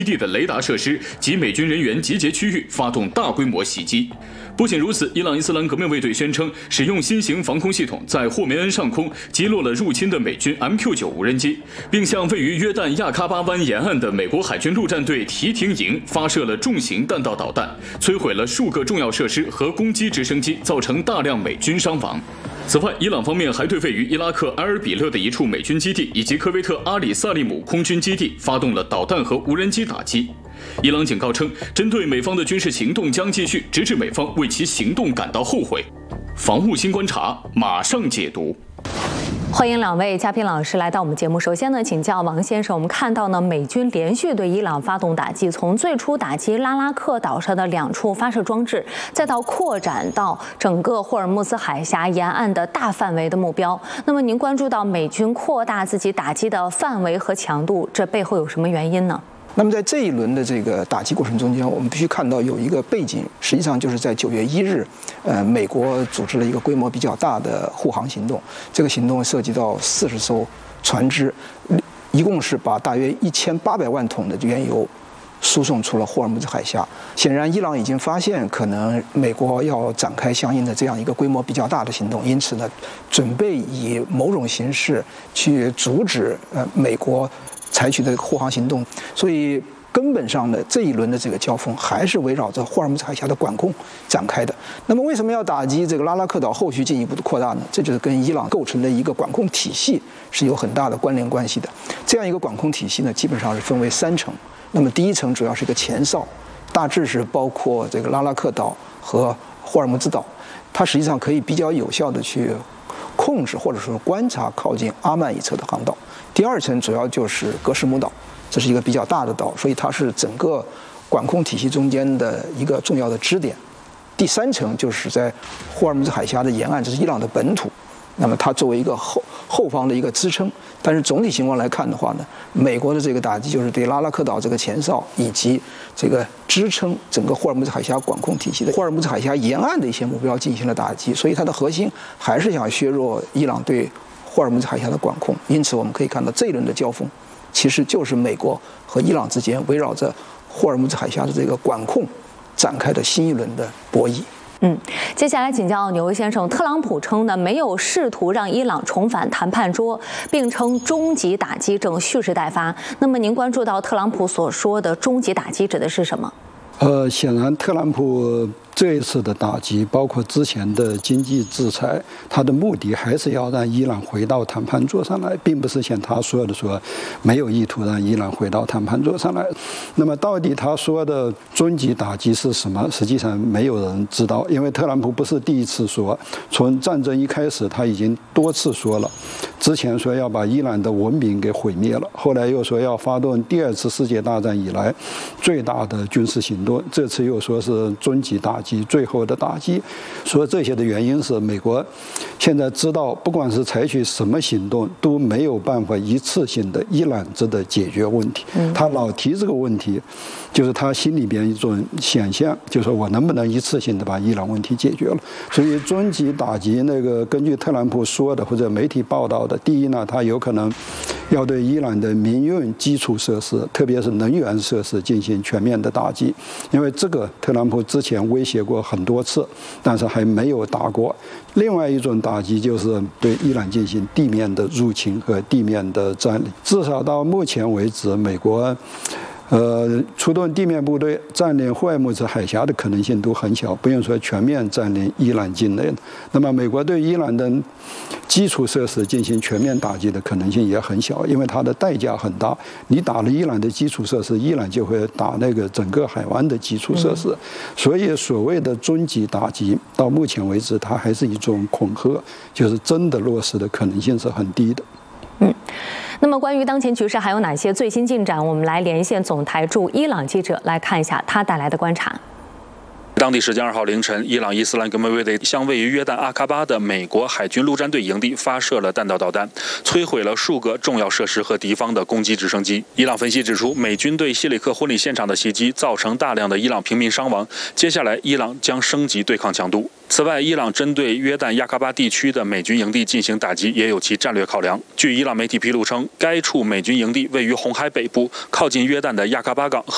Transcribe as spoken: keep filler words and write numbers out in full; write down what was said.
基地的雷达设施及美军人员集结区域发动大规模袭击。不仅如此，伊朗伊斯兰革命卫队宣称，使用新型防空系统在霍梅恩上空击落了入侵的美军 M Q 九 无人机，并向位于约旦亚喀巴湾沿岸的美国海军陆战队提廷营发射了重型弹道导弹，摧毁了数个重要设施和攻击直升机，造成大量美军伤亡。此外，伊朗方面还对位于伊拉克埃尔比勒的一处美军基地以及科威特阿里萨利姆空军基地发动了导弹和无人机打击。伊朗警告称，针对美方的军事行动将继续，直至美方为其行动感到后悔。防务新观察马上解读。 欢迎两位嘉宾老师来到我们节目。首先呢，请教王先生，我们看到呢，美军连续对伊朗发动打击，从最初打击拉拉克岛上的两处发射装置，再到扩展到整个霍尔木兹海峡沿岸的大范围的目标。那么您关注到美军扩大自己打击的范围和强度，这背后有什么原因呢？ 那么在这一轮的这个打击过程中间，我们必须看到有一个背景，实际上就是在九月一日，呃，美国组织了一个规模比较大的护航行动。这个行动涉及到四十艘船只，一共是把大约一千八百万桶的原油输送出了霍尔木兹海峡。显然，伊朗已经发现可能美国要展开相应的这样一个规模比较大的行动，因此呢，准备以某种形式去阻止呃美国采取的护航行动。所以根本上的这一轮的这个交锋还是围绕着霍尔木兹海峡的管控展开的。那么为什么要打击这个拉拉克岛后续进一步的扩大呢？这就是跟伊朗构成的一个管控体系是有很大的关联关系的。这样一个管控体系呢，基本上是分为三层。那么第一层主要是一个前哨，大致是包括这个拉拉克岛和霍尔木兹岛，它实际上可以比较有效的去控制或者说观察靠近阿曼一侧的航道。第二层主要就是格什姆岛，这是一个比较大的岛，所以它是整个管控体系中间的一个重要的支点。第三层就是在霍尔木兹海峡的沿岸，这是伊朗的本土，那么它作为一个后后方的一个支撑。但是总体情况来看的话呢，美国的这个打击就是对拉拉克岛这个前哨以及这个支撑整个霍尔木兹海峡管控体系的霍尔木兹海峡沿岸的一些目标进行了打击，所以它的核心还是想削弱伊朗对霍尔木兹海峡的管控。因此我们可以看到这一轮的交锋其实就是美国和伊朗之间围绕着霍尔木兹海峡的这个管控展开的新一轮的博弈。 嗯，接下来请教牛先生，特朗普称呢没有试图让伊朗重返谈判桌，并称终极打击正蓄势待发。那么您关注到特朗普所说的终极打击指的是什么？ 呃，显然特朗普这一次的打击，包括之前的经济制裁，他的目的还是要让伊朗回到谈判桌上来，并不是像他说的说没有意图让伊朗回到谈判桌上来。那么到底他说的终极打击是什么？实际上没有人知道，因为特朗普不是第一次说，从战争一开始他已经多次说了，之前说要把伊朗的文明给毁灭了，后来又说要发动第二次世界大战以来最大的军事行动，这次又说是终极打击。最后的打击，说这些的原因是美国现在知道，不管是采取什么行动，都没有办法一次性的一揽子的解决问题。他老提这个问题，就是他心里边一种想象，就是我能不能一次性的把伊朗问题解决了。所以终极打击，那个根据特朗普说的或者媒体报道的，第一呢，他有可能要对伊朗的民用基础设施，特别是能源设施进行全面的打击，因为这个特朗普之前威胁过很多次，但是还没有打过。另外一种打击就是对伊朗进行地面的入侵和地面的占领。至少到目前为止，美国呃，出动地面部队占领霍尔木兹海峡的可能性都很小，不用说全面占领伊朗境内。那么，美国对伊朗的基础设施进行全面打击的可能性也很小，因为它的代价很大。你打了伊朗的基础设施，伊朗就会打那个整个海湾的基础设施。所以，所谓的终极打击，到目前为止，它还是一种恐吓，就是真的落实的可能性是很低的。 嗯。那么，关于当前局势还有哪些最新进展？我们来连线总台驻伊朗记者来看一下他带来的观察。 当地时间二号凌晨，伊朗伊斯兰革命卫队向位于约旦阿喀巴的美国海军陆战队营地发射了弹道导弹，摧毁了数个重要设施和敌方的攻击直升机。伊朗分析指出，美军对希里克婚礼现场的袭击造成大量的伊朗平民伤亡，接下来伊朗将升级对抗强度。此外，伊朗针对约旦亚喀巴地区的美军营地进行打击，也有其战略考量。据伊朗媒体披露称，该处美军营地位于红海北部，靠近约旦的亚喀巴港和